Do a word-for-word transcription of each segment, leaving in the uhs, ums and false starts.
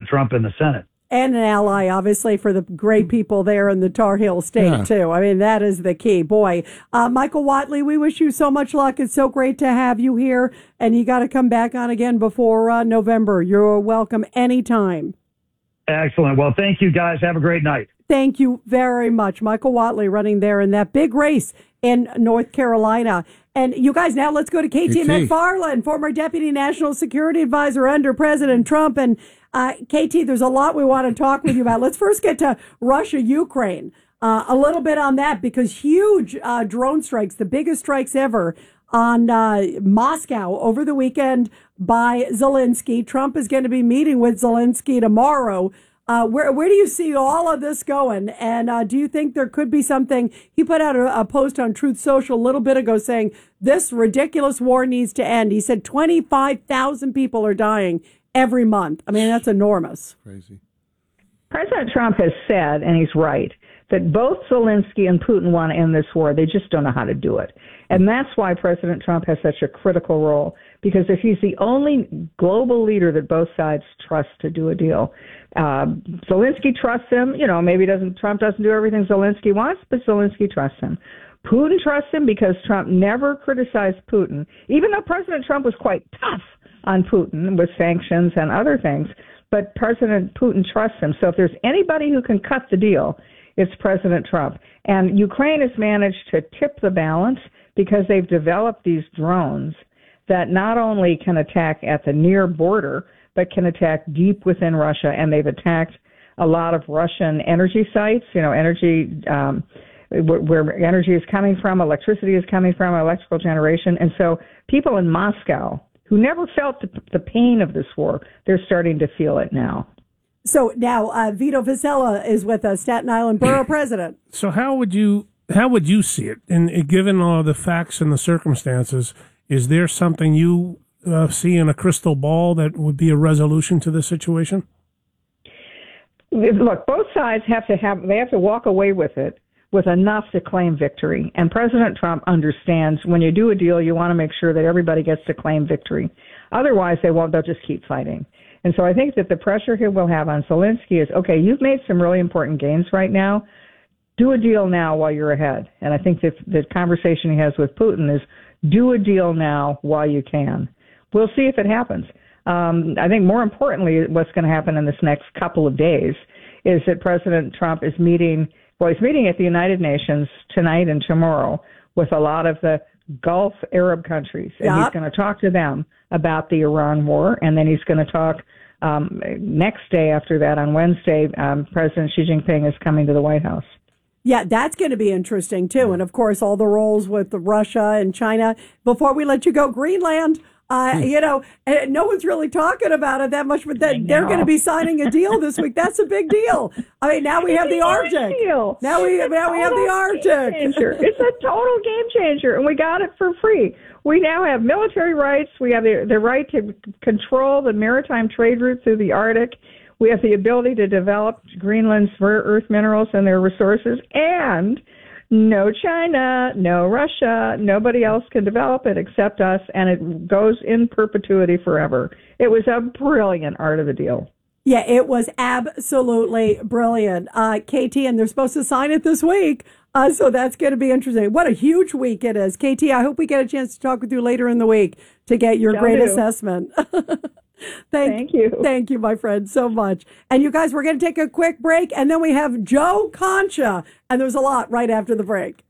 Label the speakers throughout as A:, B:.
A: Trump in the Senate.
B: And an ally, obviously, for the great people there in the Tar Heel state, yeah. too. I mean, that is the key. Boy, uh, Michael Whatley, we wish you so much luck. It's so great to have you here. And you got to come back on again before uh, November. You're welcome anytime.
A: Excellent. Well, thank you, guys. Have a great night.
B: Thank you very much. Michael Whatley running there in that big race in North Carolina. And you guys, now let's go to K T McFarland, former Deputy National Security Advisor under President Trump. And uh, K T, there's a lot we want to talk with you about. Let's first get to Russia, Ukraine. Uh, a little bit on that, because huge uh, drone strikes, the biggest strikes ever on uh, Moscow over the weekend by Zelensky. Trump is going to be meeting with Zelensky tomorrow. Uh, where where do you see all of this going? And uh, do you think there could be something? He put out a, a post on Truth Social a little bit ago saying this ridiculous war needs to end. He said twenty-five thousand people are dying every month. I mean, that's enormous.
C: Crazy.
D: President Trump has said, and he's right, that both Zelensky and Putin want to end this war. They just don't know how to do it. And that's why President Trump has such a critical role, because if he's the only global leader that both sides trust to do a deal, uh, Zelensky trusts him. You know, maybe doesn't Trump doesn't do everything Zelensky wants, but Zelensky trusts him. Putin trusts him because Trump never criticized Putin, even though President Trump was quite tough on Putin with sanctions and other things. But President Putin trusts him. So if there's anybody who can cut the deal, it's President Trump. And Ukraine has managed to tip the balance because they've developed these drones that not only can attack at the near border, but can attack deep within Russia. And they've attacked a lot of Russian energy sites, you know, energy um, where, where energy is coming from, electricity is coming from, electrical generation. And so people in Moscow who never felt the, the pain of this war, they're starting to feel it now.
B: So now uh, Vito Vicella is with us, Staten Island Borough President.
C: So how would you how would you see it? And given all the facts and the circumstances, is there something you uh, see in a crystal ball that would be a resolution to the situation?
D: Look, both sides have to have they have to walk away with it with enough to claim victory. And President Trump understands when you do a deal, you want to make sure that everybody gets to claim victory. Otherwise, they won't. They'll just keep fighting. And so I think that the pressure he will have on Zelensky is, okay, you've made some really important gains right now. Do a deal now while you're ahead. And I think that the conversation he has with Putin is do a deal now while you can. We'll see if it happens. Um, I think more importantly, what's going to happen in this next couple of days is that President Trump is meeting, well, he's meeting at the United Nations tonight and tomorrow with a lot of the Gulf Arab countries. And yep. he's going to talk to them about the Iran war. And then he's going to talk um, next day after that on Wednesday, um, President Xi Jinping is coming to the White House.
B: Yeah, that's going to be interesting, too. And, of course, all the roles with Russia and China. Before we let you go, Greenland, uh, mm. you know, no one's really talking about it that much, but that they're going to be signing a deal this week. That's a big deal. I mean, now we have the Arctic. Deal. Now we now we have the Arctic.
D: It's a total game changer, and we got it for free. We now have military rights. We have the, the right to control the maritime trade route through the Arctic. We have the ability to develop Greenland's rare earth minerals and their resources, and no China, no Russia, nobody else can develop it except us, and it goes in perpetuity forever. It was a brilliant art of a deal.
B: Yeah, it was absolutely brilliant. Uh, K T, and they're supposed to sign it this week, uh, so that's going to be interesting. What a huge week it is. K T, I hope we get a chance to talk with you later in the week to get your Shall great do. assessment. Thank,
D: thank you.
B: Thank you, my friend, so much. And you guys, we're going to take a quick break, and then we have Joe Concha, and there's a lot right after the break.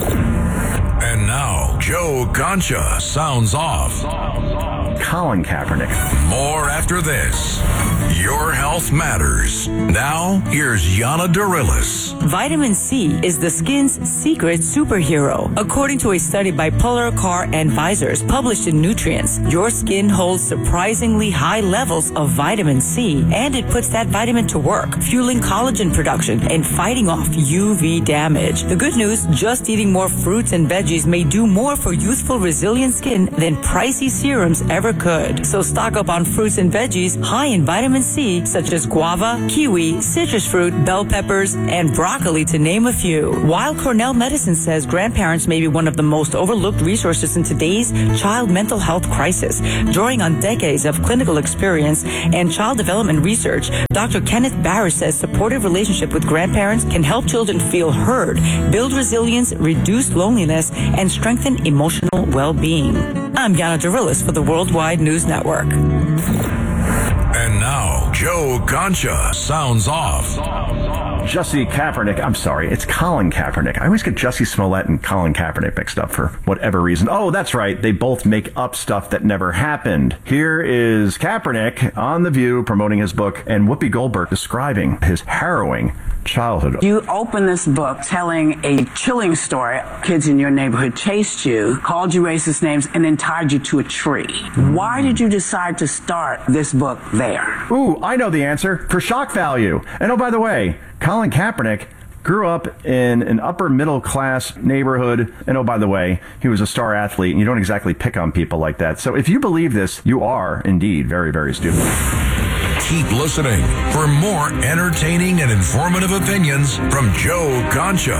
E: And now, Joe Concha sounds off.
F: Colin Kaepernick.
E: More after this. Your health matters. Now, here's Yana Dorillis.
G: Vitamin C is the skin's secret superhero. According to a study by Polar Car Advisors published in Nutrients, your skin holds surprisingly high levels of vitamin C, and it puts that vitamin to work, fueling collagen production and fighting off U V damage. The good news, just eating more fruits and veggies may do more for youthful, resilient skin than pricey serums ever could. So stock up on fruits and veggies high in vitamin C, such as guava, kiwi, citrus fruit, bell peppers, and broccoli. broccoli, to name a few. While Cornell Medicine says grandparents may be one of the most overlooked resources in today's child mental health crisis. Drawing on decades of clinical experience and child development research, Doctor Kenneth Barris says supportive relationship with grandparents can help children feel heard, build resilience, reduce loneliness, and strengthen emotional well-being. I'm Yana Darilis for the Worldwide News Network.
E: And now, Joe Concha sounds off.
F: Jussie Kaepernick, I'm sorry, it's Colin Kaepernick. I always get Jussie Smollett and Colin Kaepernick mixed up for whatever reason. Oh, that's right, they both make up stuff that never happened. Here is Kaepernick on The View promoting his book, and Whoopi Goldberg describing his harrowing childhood.
H: You open this book telling a chilling story. Kids in your neighborhood chased you, called you racist names, and then tied you to a tree. Why did you decide to start this book there?
F: Ooh, I know the answer. For shock value. And oh, by the way, Colin Kaepernick grew up in an upper middle class neighborhood. And oh, by the way, he was a star athlete. And you don't exactly pick on people like that. So if you believe this, you are indeed very, very stupid.
E: Keep listening for more entertaining and informative opinions from Joe Concha.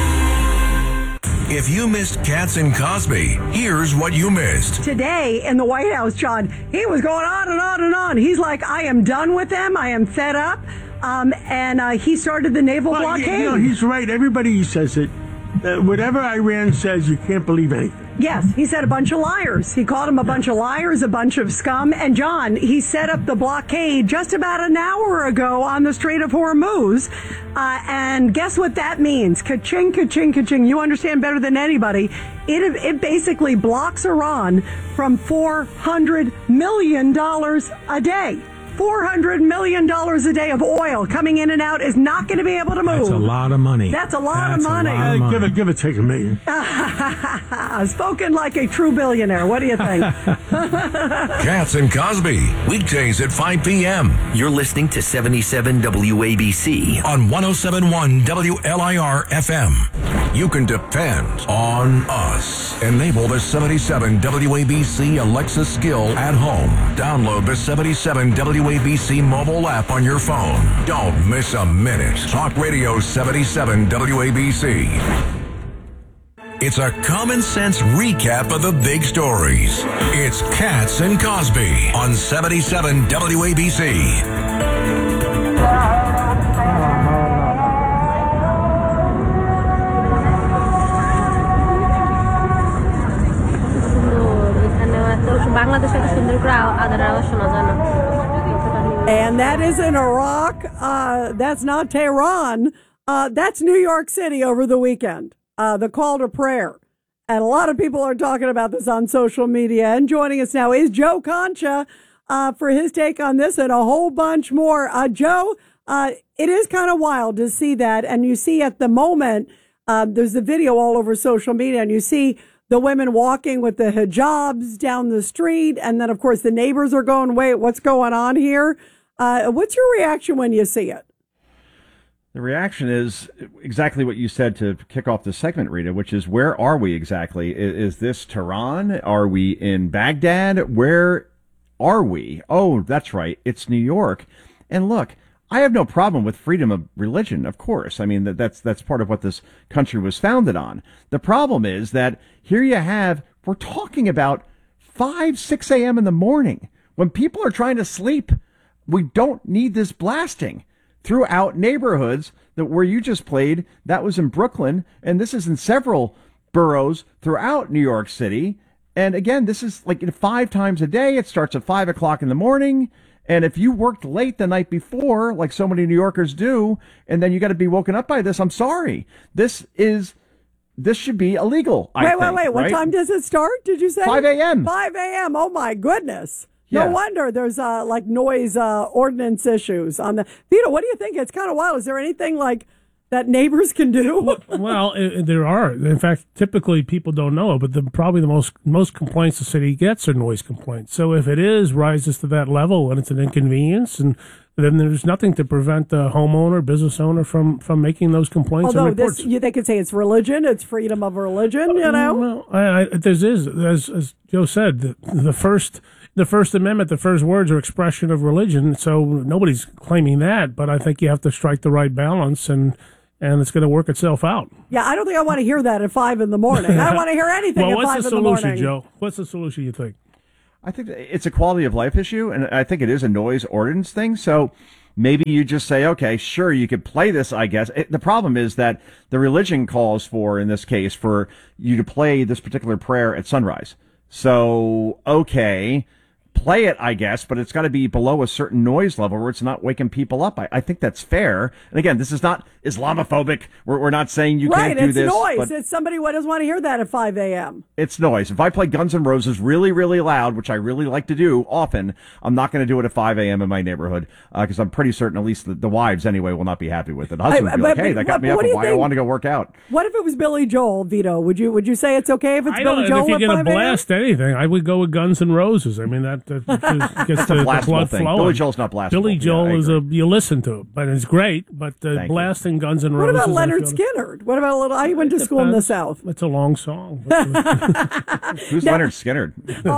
E: If you missed Katz and Cosby, here's what you missed.
B: Today in the White House, John, he was going on and on and on. He's like, I am done with them. I am fed up. Um, and uh, he started the naval
I: well,
B: blockade.
I: You know, he's right. Everybody says it. Uh, whatever Iran says, you can't believe anything.
B: Yes, he said a bunch of liars. He called them a bunch of liars, a bunch of scum. And John, he set up the blockade just about an hour ago on the Strait of Hormuz. Uh, and guess what that means? Ka-ching, ka-ching, ka-ching. You understand better than anybody. It, it basically blocks Iran from four hundred million dollars a day. four hundred million dollars a day of oil coming in and out is not going to be able to move.
I: That's a lot of money.
B: That's a lot
I: That's
B: of money.
I: A lot of money. Give it, give it, take a million.
B: Spoken like a true billionaire. What do you think?
E: Katz and Cosby, weekdays at five p.m.
J: You're listening to seventy-seven W A B C
E: on one oh seven point one W L I R F M. You can depend on us. Enable the seventy-seven W A B C Alexa skill at home. Download the seventy-seven W A B C mobile app on your phone. Don't miss a minute. Talk Radio seventy-seven W A B C. It's a common sense recap of the big stories. It's Katz and Cosby on seventy-seven W A B C.
B: And that isn't Iraq. Uh, that's not Tehran. Uh, that's New York City over the weekend. Uh, the call to prayer. And a lot of people are talking about this on social media. And joining us now is Joe Concha uh, for his take on this and a whole bunch more. Uh, Joe, uh, it is kind of wild to see that. And you see at the moment, uh, there's a video all over social media, and you see the women walking with the hijabs down the street. And then, of course, the neighbors are going, wait, what's going on here? Uh, what's your reaction when you see it?
F: The reaction is exactly what you said to kick off the segment, Rita, which is, where are we exactly? Is, is this Tehran? Are we in Baghdad? Where are we? Oh, that's right. It's New York. And look, I have no problem with freedom of religion, of course. I mean, that, that's that's part of what this country was founded on. The problem is that here you have, we're talking about five, six a.m. in the morning when people are trying to sleep. We don't need this blasting throughout neighborhoods that where you just played. That was in Brooklyn, and this is in several boroughs throughout New York City. And again, this is like five times a day. It starts at five o'clock in the morning. And if you worked late the night before, like so many New Yorkers do, and then you got to be woken up by this, I'm sorry. This is, this should be illegal. I
B: wait,
F: think,
B: wait, wait. What
F: right?
B: time does it start? Did you say?
F: five a.m.
B: five a.m. Oh my goodness.
F: Yeah.
B: No wonder there's uh, like noise uh, ordinance issues on the. Vito, what do you think? It's kind of wild. Is there anything like that neighbors can do?
C: Well, it, there are. In fact, typically people don't know it, but the, probably the most most complaints the city gets are noise complaints. So if it is rises to that level and it's an inconvenience, and then there's nothing to prevent the homeowner, business owner from, from making those complaints.
B: Although
C: and reports.
B: this, you, they could say it's religion, it's freedom of religion. You know,
C: well, I, I, there is, as, as Joe said, the, the first. The First Amendment, the first words are expression of religion, so nobody's claiming that, but I think you have to strike the right balance, and and it's going to work itself out.
B: Yeah, I don't think I want to hear that at five in the morning. I don't want to hear anything
C: well,
B: at
C: what's
B: five
C: the
B: in the morning.
C: solution, Joe? What's the solution you think?
F: I think it's a quality of life issue, and I think it is a noise ordinance thing. So maybe you just say, okay, sure, you could play this, I guess. It, the problem is that the religion calls for, in this case, for you to play this particular prayer at sunrise. So, okay, play it, I guess, but it's got to be below a certain noise level where it's not waking people up. I, I think that's fair. And again, this is not Islamophobic. We're, we're not saying you
B: right,
F: can't do
B: it's
F: this.
B: Noise.
F: But
B: it's somebody who doesn't want to hear that at five a.m.
F: It's noise. If I play Guns N' Roses really, really loud, which I really like to do often, I'm not going to do it at five a.m. in my neighborhood because uh, I'm pretty certain at least the, the wives anyway will not be happy with it. Husbands will be like, hey, that got me up and why I want to go work out.
B: What if it was Billy Joel, Vito? Would you would you say it's okay if it's
C: I
B: Billy
C: don't,
B: Joel
C: if you're
B: at
C: going
B: five
C: to
B: a.m.?
C: blast anything, I would go with Guns N' Roses. I mean, that, that just gets the, the blood
F: thing.
C: flowing.
F: Billy Joel's not blasphable.
C: Billy Joel
F: yeah,
C: is a, you listen to it, but it's great, but uh, blasting
F: you.
C: Guns N'
B: What
C: Roses.
B: about Leonard Skinner? What about a little, I went to school in the South.
C: It's a long song.
F: Who's Leonard Skinner?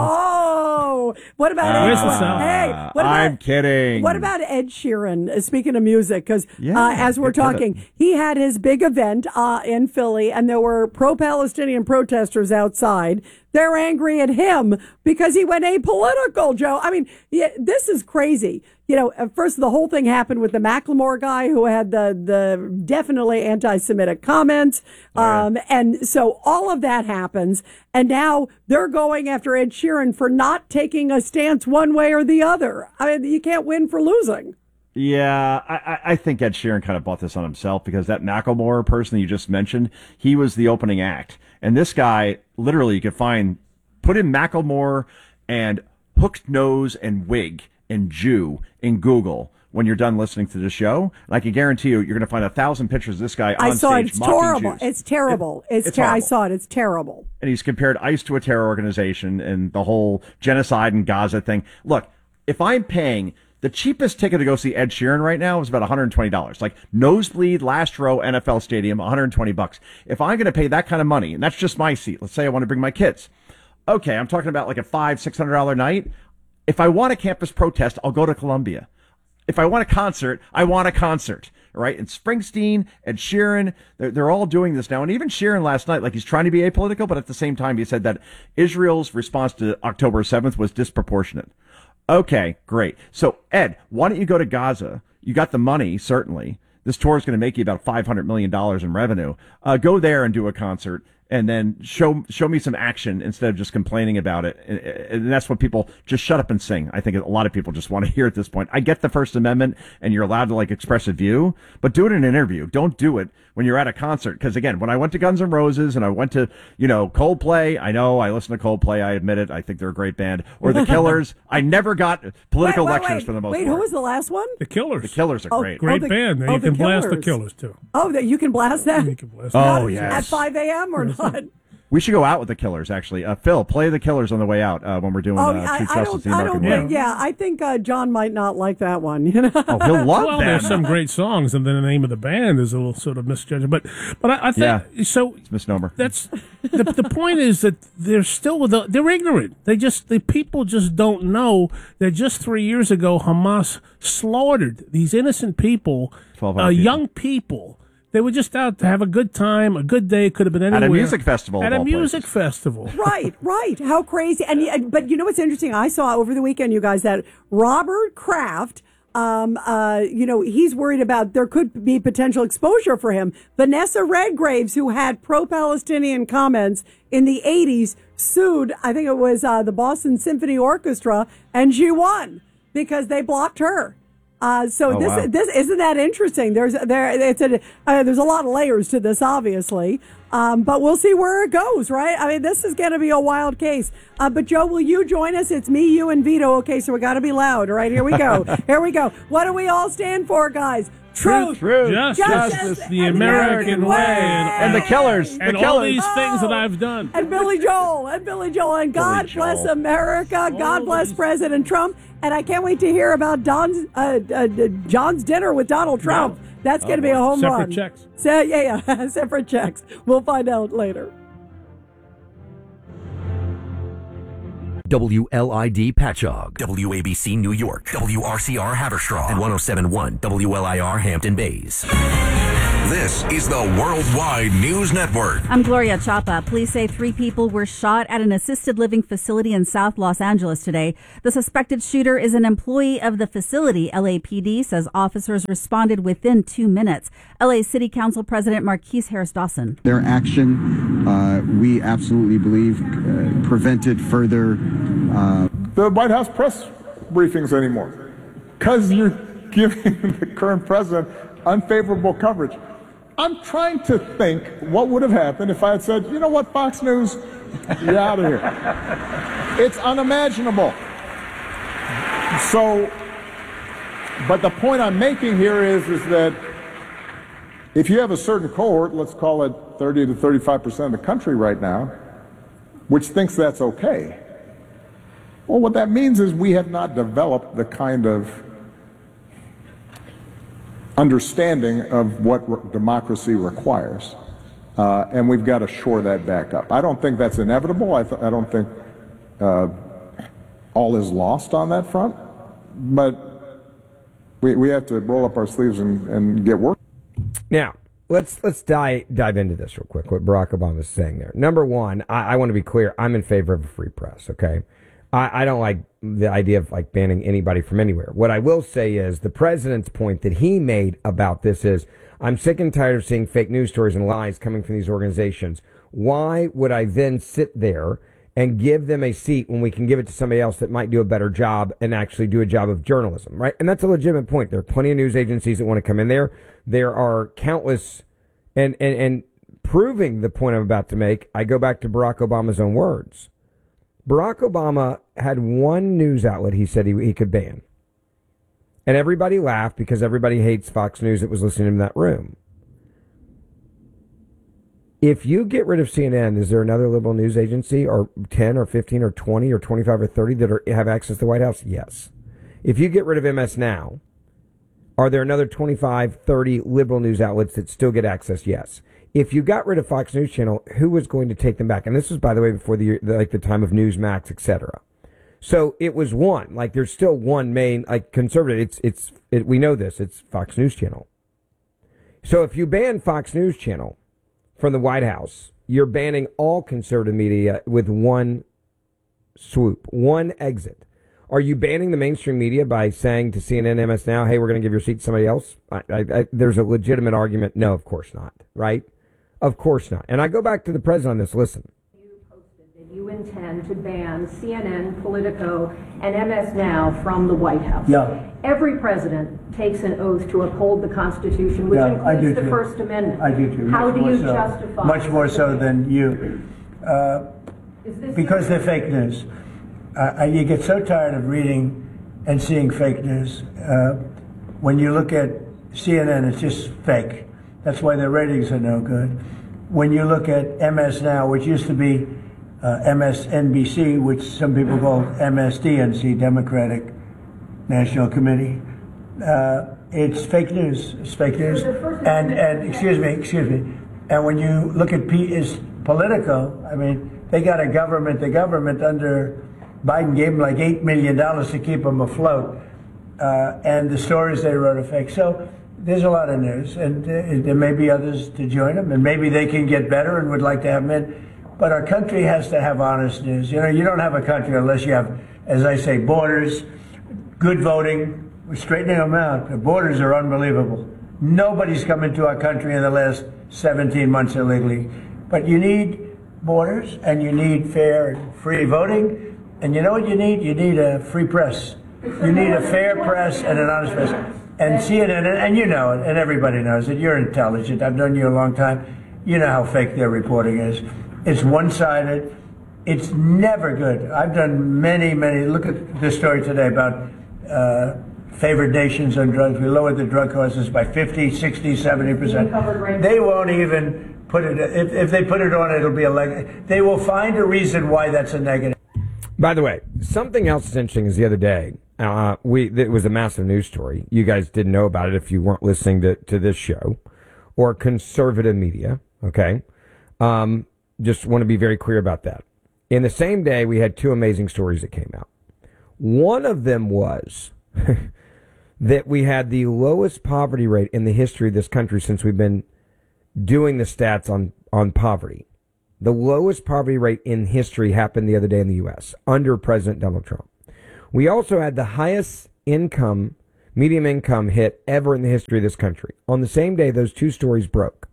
B: Oh, what about
F: uh,
B: Ed? Hey, what about,
F: I'm kidding.
B: What about Ed Sheeran? uh, Speaking of music, because
F: Yeah,
B: uh, as we're
F: get to
B: talking, he had his big event uh, in Philly, and there were pro-Palestinian protesters outside. They're angry at him because he went apolitical, Joe. I mean, yeah, this is crazy. You know, at first the whole thing happened with the Macklemore guy who had the the definitely anti-Semitic comments. Um, and so all of that happens. And now they're going after Ed Sheeran for not taking a stance one way or the other. I mean, you can't win for losing.
F: Yeah, I, I think Ed Sheeran kind of bought this on himself because that Macklemore person you just mentioned, he was the opening act. And this guy, literally, you could find, put in Macklemore and hooked nose and wig and Jew in Google when you're done listening to the show. And I can guarantee you, you're going to find a thousand pictures of this guy on
B: I saw
F: stage
B: it. It's
F: mocking
B: terrible.
F: Jews.
B: It's terrible.
F: It,
B: it's
F: it's
B: ter- I
F: horrible.
B: saw it. It's terrible.
F: And he's compared ICE to a terror organization and the whole genocide in Gaza thing. Look, if I'm paying... The cheapest ticket to go see Ed Sheeran right now is about one hundred twenty dollars. Like nosebleed, last row, N F L stadium, one hundred twenty bucks. If I'm going to pay that kind of money, and that's just my seat, let's say I want to bring my kids. Okay, I'm talking about like a five, six hundred dollar night. If I want a campus protest, I'll go to Columbia. If I want a concert, I want a concert. Right? And Springsteen, Ed Sheeran, they're, they're all doing this now. And even Sheeran last night, like he's trying to be apolitical, but at the same time, he said that Israel's response to October seventh was disproportionate. Okay, great. So, Ed, why don't you go to Gaza? You got the money, certainly. This tour is going to make you about five hundred million dollars in revenue. Uh, go there and do a concert. And then show show me some action instead of just complaining about it. And, and that's what people just shut up and sing. I think a lot of people just want to hear at this point. I get the First Amendment and you're allowed to like express a view, but do it in an interview. Don't do it when you're at a concert. Because again, when I went to Guns N' Roses and I went to, you know, Coldplay, I know I listen to Coldplay. I admit it. I think they're a great band. Or the Killers. I never got political
B: wait, wait,
F: lectures
B: wait.
F: for the most
B: wait,
F: part.
B: Wait, who was the last one?
C: The Killers.
F: The Killers are
B: Oh,
F: great.
C: Great
B: oh, the,
C: band.
B: oh,
C: You
B: the
C: can blast the
B: Killers.
C: Killers, too.
B: Oh, that you can blast that?
C: You can blast
F: Oh,
C: that.
F: yes.
B: At five a.m. or not?
F: We should go out with the Killers, actually. Uh, Phil, play the Killers on the way out uh, when we're doing
B: Oh,
F: uh,
B: I,
F: Truth,
B: I
F: Justice,
B: don't.
F: the
B: I
F: American
B: don't
F: Way.
B: think. Yeah, I think uh, John might not like that one. You know.
F: Oh, he'll love
C: Well,
F: them.
C: there's some great songs, and then the name of the band is a little sort of misjudged. But, but I, I think
F: Yeah.
C: so.
F: It's a misnomer.
C: That's the the point is that they're still they're ignorant. They just the people just don't know that just three years ago Hamas slaughtered these innocent people,
F: twelve
C: uh,
F: hundred people.
C: young people. They were just out to have a good time, a good day. It could have been anywhere.
F: At a music festival.
C: At
F: of
C: a
F: all
C: music
F: places.
C: festival.
B: Right, right. How crazy! And y- but you know what's interesting? I saw over the weekend, you guys, that Robert Kraft. Um, uh, you know, he's worried about there could be potential exposure for him. Vanessa Redgraves, who had pro-Palestinian comments in the eighties, sued, I think it was uh, the Boston Symphony Orchestra, and she won because they blocked her. Uh, so
F: Oh,
B: this
F: wow.
B: this isn't that interesting. There's there it's a uh, there's a lot of layers to this, obviously, um, but we'll see where it goes. Right? I mean, this is going to be a wild case. Uh, but Joe, will you join us? It's me, you, and Vito. Okay, so we got to be loud. All right, here we go. Here we go. What do we all stand for, guys? Truth,
F: Truth,
C: Justice,
B: justice,
C: the
B: and
C: American,
B: American
C: way,
B: way.
F: And the Killers.
C: and
F: the
C: all
F: Killers.
C: these things that
B: Oh.
C: I've done.
B: and Billy Joel, and Billy Joel, and God
F: Joel.
B: bless America. God bless President Trump. And I can't wait to hear about Don's uh, uh, John's dinner with Donald Trump. That's going to be a home
C: Separate
B: run.
C: checks.
B: So, yeah, yeah, separate checks. We'll find out later.
J: W L I D Patchogue, W A B C New York, W R C R Haverstraw, and one oh seven point one W L I R Hampton Bays.
E: This is the Worldwide News Network.
K: I'm Gloria Chapa. Police say three people were shot at an assisted living facility in South Los Angeles today. The suspected shooter is an employee of the facility. L A P D says officers responded within two minutes. L A City Council President Marquise Harris Dawson.
L: Their action, uh, we absolutely believe, uh, prevented further. Uh,
M: the White House press briefings anymore because you're giving the current president unfavorable coverage. I'm trying to think what would have happened if I had said, you know what, Fox News, you're out of here. It's unimaginable. So, but the point I'm making here is, is that if you have a certain cohort, let's call it thirty to thirty-five percent of the country right now, which thinks that's okay, well, what that means is we have not developed the kind of understanding of what re- democracy requires. Uh, and we've got to shore that back up. I don't think that's inevitable. I, th- I don't think uh, all is lost on that front. But we, we have to roll up our sleeves and, and get work.
N: Now, let's let's dive, dive into this real quick, what Barack Obama is saying there. Number one, I, I want to be clear. I'm in favor of a free press, okay? I, I don't like the idea of like banning anybody from anywhere. What I will say is the president's point that he made about this is, I'm sick and tired of seeing fake news stories and lies coming from these organizations. Why would I then sit there and give them a seat when we can give it to somebody else that might do a better job and actually do a job of journalism, right? And that's a legitimate point. There are plenty of news agencies that want to come in there. There are countless, and, and, and proving the point I'm about to make, I go back to Barack Obama's own words. Barack Obama had one news outlet he said he, he could ban. And everybody laughed because everybody hates Fox News that was listening in that room. If you get rid of C N N, is there another liberal news agency or ten or fifteen or twenty or twenty-five or thirty that are, have access to the White House? Yes. If you get rid of M S Now, are there another twenty-five, thirty liberal news outlets that still get access? Yes. If you got rid of Fox News Channel, who was going to take them back? And this was, by the way, before the like the time of Newsmax, et cetera. So it was one. Like there's still one main like conservative. It's it's it, we know this. It's Fox News Channel. So if you ban Fox News Channel from the White House, you're banning all conservative media with one swoop, one exit. Are you banning the mainstream media by saying to C N N, M S Now, hey, we're going to give your seat to somebody else? I, I, I, there's a legitimate argument. No, of course not. Right? Of course not. And I go back to the president on this. Listen.
O: You posted that you intend to ban C N N, Politico, and M S Now from the White House.
P: Yeah.
O: Every president takes an oath to uphold the Constitution, which
P: yeah,
O: includes the
P: too.
O: First Amendment.
P: I do too.
O: How
P: Much
O: do you
P: so.
O: justify?
P: Much more so than you. Uh, because they're fake news. Uh, you get so tired of reading and seeing fake news. Uh, when you look at C N N, it's just fake. That's why their ratings are no good. When you look at M S Now, which used to be uh, M S N B C, which some people call M S D N C, Democratic National Committee, uh, it's fake news. It's fake news. And and excuse me, excuse me. And when you look at P is Politico, I mean, they got a government. The government under Biden gave them like eight million dollars to keep them afloat, uh, and the stories they wrote are fake. So there's a lot of news, and uh, there may be others to join them, and maybe they can get better and would like to have them in. But our country has to have honest news. You know, you don't have a country unless you have, as I say, borders, good voting. We're straightening them out. The borders are unbelievable. Nobody's come into our country in the last seventeen months illegally. But you need borders, and you need fair and free voting. And you know what you need? You need a free press. You need a fair press and an honest press. And C N N, and you know it, and everybody knows it. You're intelligent. I've known you a long time. You know how fake their reporting is. It's one-sided. It's never good. I've done many, many. Look at this story today about uh, favored nations on drugs. We lowered the drug costs by fifty, sixty, seventy percent. They won't even put it. If, if they put it on, it'll be a leg. They will find a reason why that's a negative.
N: By the way, something else that's interesting is the other day, uh, we it was a massive news story. You guys didn't know about it if you weren't listening to, to this show or conservative media, okay? Um, just want to be very clear about that. In the same day, we had two amazing stories that came out. One of them was that we had the lowest poverty rate in the history of this country since we've been doing the stats on, on poverty. The lowest poverty rate in history happened the other day in the U S under President Donald Trump. We also had the highest income, medium income hit ever in the history of this country. On the same day, those two stories broke.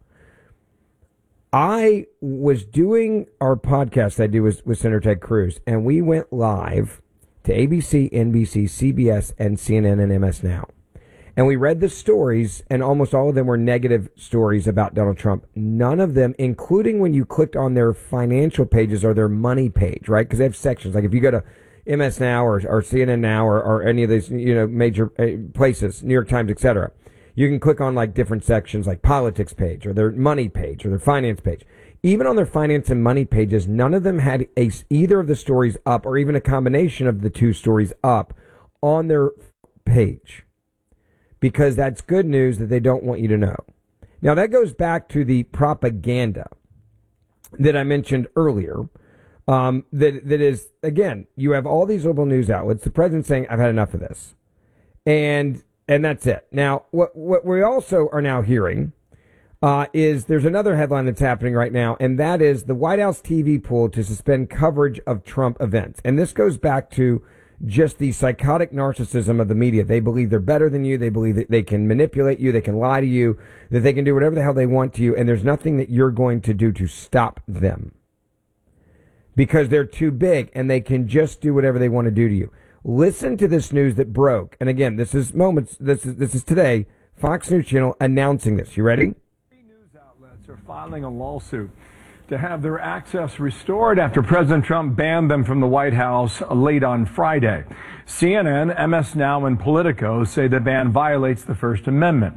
N: I was doing our podcast I do with, with Senator Ted Cruz, and we went live to A B C, N B C, C B S, and C N N and M S Now. And we read the stories, and almost all of them were negative stories about Donald Trump. None of them, including when you clicked on their financial pages or their money page, right? Because they have sections. Like if you go to M S Now or, or C N N Now or, or any of these, you know, major uh, places, New York Times, et cetera, you can click on like different sections, like politics page or their money page or their finance page. Even on their finance and money pages, none of them had a, either of the stories up or even a combination of the two stories up on their page, because that's good news that they don't want you to know. Now, that goes back to the propaganda that I mentioned earlier. Um, that that is, again, you have all these liberal news outlets, the president saying, I've had enough of this. And and that's it. Now, what what we also are now hearing uh, is there's another headline that's happening right now, and that is the White House T V pool to suspend coverage of Trump events. And this goes back to just the psychotic narcissism of the media. They believe they're better than you. They believe that they can manipulate you. They can lie to you, that they can do whatever the hell they want to you. And there's nothing that you're going to do to stop them, because they're too big and they can just do whatever they want to do to you. Listen to this news that broke. And again, this is moments, this is, this is today, Fox News Channel announcing this. You ready?
Q: News outlets are filing a lawsuit to have their access restored after President Trump banned them from the White House late on Friday. C N N, M S Now, and Politico say the ban violates the First Amendment.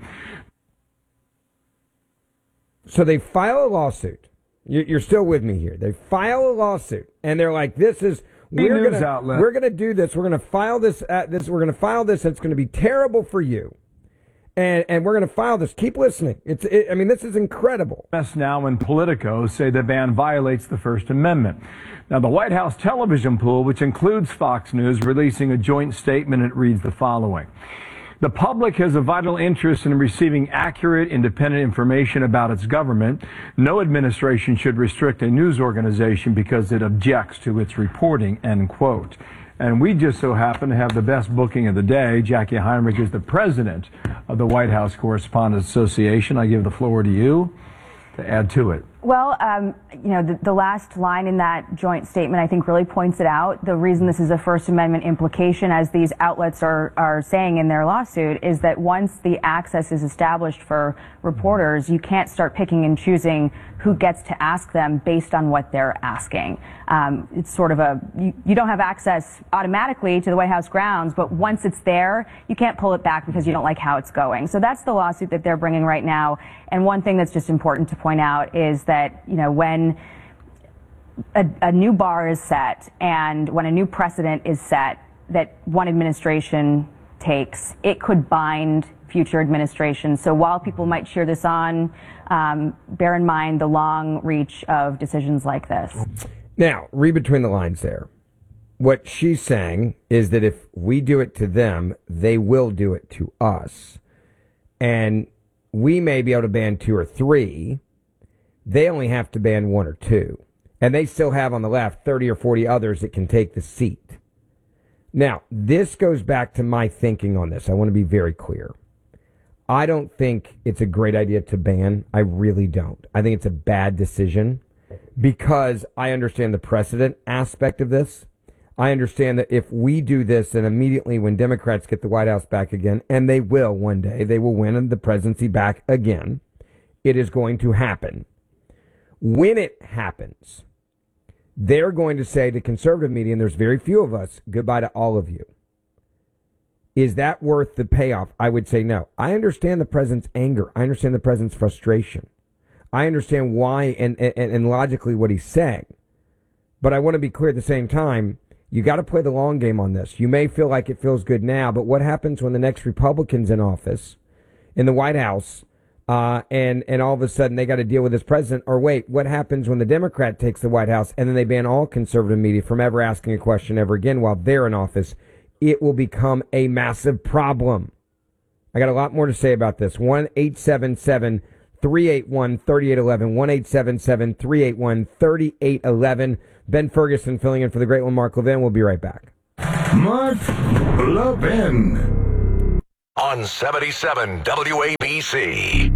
N: So they file a lawsuit. You're still with me here. They file a lawsuit, and they're like, "This is we're
Q: news
N: gonna
Q: outlet.
N: we're gonna do this. We're gonna file this. At this we're gonna file this. And it's gonna be terrible for you, and and we're gonna file this. Keep listening. It's it, I mean, this is incredible."
Q: M S Now and Politico say the ban violates the First Amendment. Now, the White House television pool, which includes Fox News, releasing a joint statement. It reads the following. The public has a vital interest in receiving accurate, independent information about its government. No administration should restrict a news organization because it objects to its reporting, end quote. And we just so happen to have the best booking of the day. Jackie Heinrich is the president of the White House Correspondents Association. I give the floor to you to add to it.
R: Well, um, you know, the, the last line in that joint statement, I think, really points it out. The reason this is a First Amendment implication, as these outlets are, are saying in their lawsuit, is that once the access is established for reporters, you can't start picking and choosing who gets to ask them based on what they're asking. Um, it's sort of a, you, you don't have access automatically to the White House grounds, but once it's there, you can't pull it back because you don't like how it's going. So that's the lawsuit that they're bringing right now. And one thing that's just important to point out is that that, you know, when a, a new bar is set and when a new precedent is set that one administration takes, it could bind future administrations. So while people might cheer this on, um, bear in mind the long reach of decisions like this.
N: Now, read between the lines there. What she's saying is that if we do it to them, they will do it to us. And we may be able to ban two or three. They only have to ban one or two. And they still have on the left thirty or forty others that can take the seat. Now, this goes back to my thinking on this. I want to be very clear. I don't think it's a great idea to ban. I really don't. I think it's a bad decision because I understand the precedent aspect of this. I understand that if we do this, then immediately when Democrats get the White House back again, and they will one day, they will win the presidency back again, it is going to happen. When it happens, they're going to say to conservative media, and there's very few of us, goodbye to all of you. Is that worth the payoff? I would say no. I understand the president's anger. I understand the president's frustration. I understand why and, and, and logically what he's saying. But I want to be clear at the same time, you got to play the long game on this. You may feel like it feels good now, but what happens when the next Republican's in office in the White House Uh, and, and all of a sudden they got to deal with this president? Or wait, what happens when the Democrat takes the White House and then they ban all conservative media from ever asking a question ever again while they're in office? It will become a massive problem. I got a lot more to say about this. one eight seven seven three eight one, three eight one one, one eight seven seven, three eight one, three eight one one. Ben Ferguson filling in for the great one, Mark Levin. We'll be right back.
E: Mark Levin. On seventy-seven W A B C.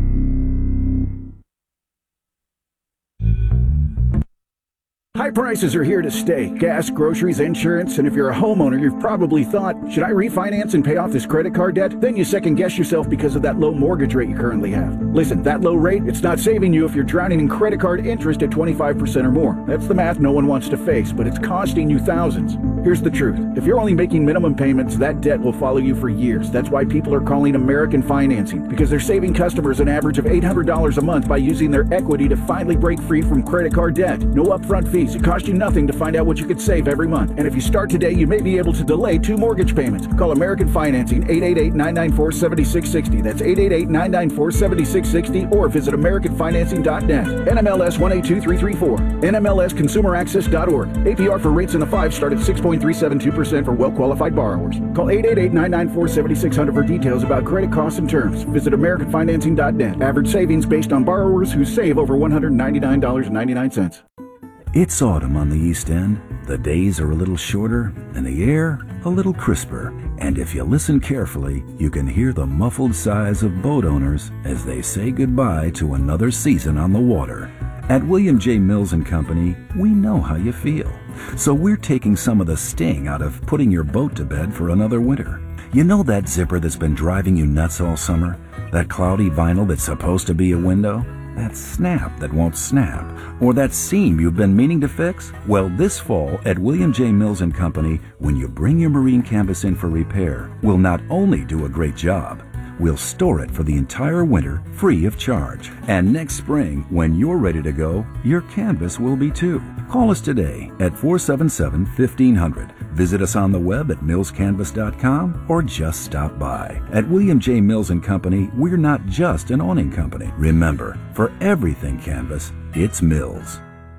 S: High prices are here to stay. Gas, groceries, insurance, and if you're a homeowner, you've probably thought, should I refinance and pay off this credit card debt? Then you second guess yourself because of that low mortgage rate you currently have. Listen, that low rate, it's not saving you if you're drowning in credit card interest at twenty-five percent or more. That's the math no one wants to face, but it's costing you thousands. Here's the truth. If you're only making minimum payments, that debt will follow you for years. That's why people are calling American Financing, because they're saving customers an average of eight hundred dollars a month by using their equity to finally break free from credit card debt. No upfront fees. It costs you nothing to find out what you could save every month. And if you start today, you may be able to delay two mortgage payments. Call American Financing, eight eight eight, nine nine four, seven six six zero. That's eight eight eight, nine nine four, seven six six zero, or visit american financing dot net. N M L S one eight two three three four. N M L S consumer access dot org. A P R for rates in the five start at six point three seven two percent for well-qualified borrowers. Call eight eight eight, nine nine four, seven six zero zero for details about credit costs and terms. Visit american financing dot net. Average savings based on borrowers who save over one hundred ninety-nine dollars and ninety-nine cents.
T: It's autumn on the East End. The days are a little shorter and the air a little crisper. And if you listen carefully, you can hear the muffled sighs of boat owners as they say goodbye to another season on the water. At William J. Mills and Company, we know how you feel. So we're taking some of the sting out of putting your boat to bed for another winter. You know that zipper that's been driving you nuts all summer? That cloudy vinyl that's supposed to be a window? That snap that won't snap? Or that seam you've been meaning to fix? Well, this fall at William J. Mills and Company, when you bring your marine canvas in for repair, we'll not only do a great job, we'll store it for the entire winter free of charge. And next spring, when you're ready to go, your canvas will be too. Call us today at four seven seven, fifteen hundred. Visit us on the web at mills canvas dot com or just stop by. At William J. Mills and Company, we're not just an awning company. Remember, for everything canvas, it's Mills.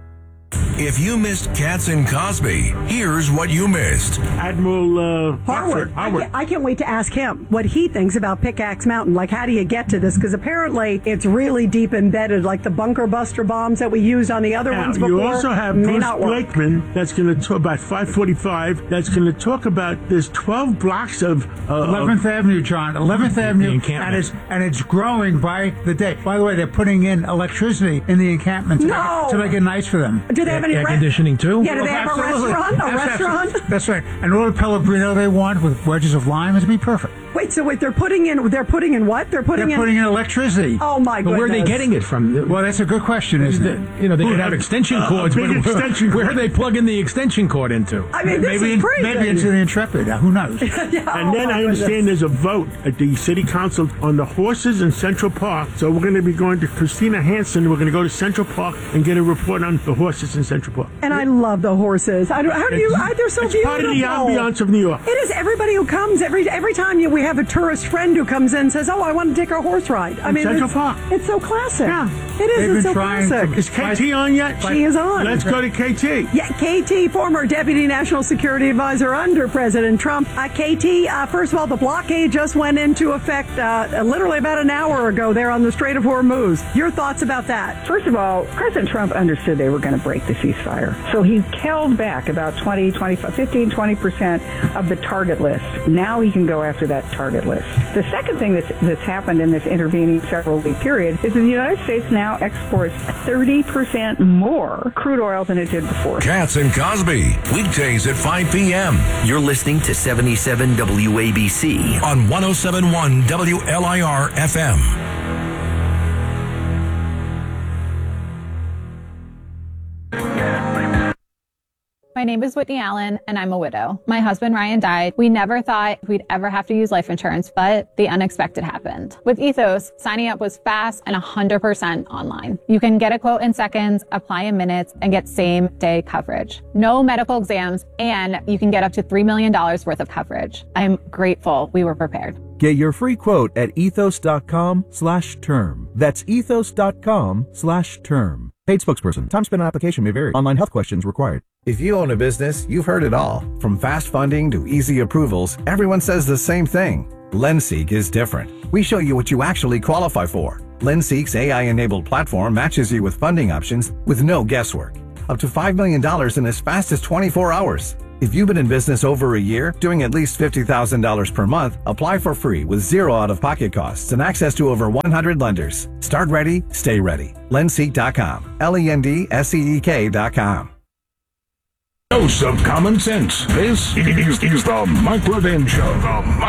E: If you missed Katz and Cosby, here's what you missed.
I: Admiral uh,
B: Harwood. I can't, I can't wait to ask him what he thinks about Pickaxe Mountain. Like, how do you get to this? Because apparently it's really deep embedded, like the bunker buster bombs that we used on the other
I: now,
B: ones before.
I: You also have
B: may
I: Bruce
B: not work.
I: Blakeman that's going to talk about five forty-five. That's going to talk about there's twelve blocks of uh,
U: eleventh Avenue, John. eleventh Avenue, and it's and it's growing by the day. By the way, they're putting in electricity in the encampment to,
B: no.
U: make, it, to make it nice for them.
B: Do they have any
U: air
B: re-
U: conditioning too?
B: Yeah, do they have a restaurant? A
U: That's
B: restaurant?
U: Absolutely. That's right. And all the Pellegrino they want with wedges of lime is be perfect.
B: Wait, so wait, they're putting in, they're putting in what? They're putting
U: they're
B: in...
U: putting in electricity.
B: Oh, my
U: but
B: goodness.
U: where are they getting it from? Well, that's a good question, isn't it?
C: You know, they could have extension cords.
U: Uh,
C: but
U: extension
C: where, where are they plugging the extension cord into?
B: I mean, this
U: maybe
B: is crazy.
U: In, maybe into the Intrepid. Uh, who knows?
B: yeah,
I: and
B: oh
I: then I
B: goodness.
I: understand there's a vote at the city council on the horses in Central Park. So we're going to be going to Christina Hansen. We're going to go to Central Park and get a report on the horses in Central Park.
B: And I love the horses. I don't, how do you? I, they're so
I: it's
B: beautiful.
I: Part of the ambiance of New York.
B: It is. Everybody who comes every every time you, we have a tourist friend who comes in and says, "Oh, I want to take a horse ride." I
I: in
B: mean,
I: Central
B: it's,
I: Park.
B: It's so classic.
I: Yeah,
B: it is.
U: They've
B: It's
U: been
B: so
U: trying
B: classic.
U: to-
I: Is K T on yet?
B: She is on.
I: Let's go to K T.
B: Yeah, K T, former Deputy National Security Advisor under President Trump. Uh, K T, uh, first of all, the blockade just went into effect uh, literally about an hour ago there on the Strait of Hormuz. Your thoughts about that?
D: First of all, President Trump understood they were going to break the ceasefire. So he held back about twenty, twenty-five, fifteen, twenty percent of the target list. Now he can go after that target list. The second thing that's, that's happened in this intervening several-week period is that the United States now exports thirty percent more crude oil than it did before.
E: Katz and Cosby, weekdays at five p.m.
J: You're listening to seventy-seven W A B C
E: on one oh seven point one W L I R F M.
V: My name is Whitney Allen, and I'm a widow. My husband, Ryan, died. We never thought we'd ever have to use life insurance, but the unexpected happened. With Ethos, signing up was fast and one hundred percent online. You can get a quote in seconds, apply in minutes, and get same-day coverage. No medical exams, and you can get up to three million dollars worth of coverage. I'm grateful we were prepared.
W: Get your free quote at ethos.com slash term. That's ethos.com slash term. Paid spokesperson. Time spent on application may vary. Online health questions required.
X: If you own a business, you've heard it all. From fast funding to easy approvals, everyone says the same thing. LendSeek is different. We show you what you actually qualify for. LendSeek's A I-enabled platform matches you with funding options with no guesswork. Up to five million dollars in as fast as twenty-four hours. If you've been in business over a year, doing at least fifty thousand dollars per month, apply for free with zero out-of-pocket costs and access to over one hundred lenders. Start ready, stay ready. Lendseek dot com. L E N D S E E K dot com.
E: Dose of common sense. This is, is the Mike Levin Show. The Mike